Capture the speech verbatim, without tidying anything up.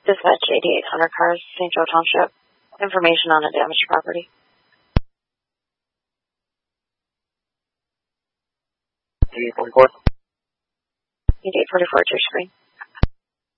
Dispatch eighty-eight hundred cars, Saint Joe Township. Information on a damaged property. eighty-eight forty-four. eighty-eight forty-four to your screen.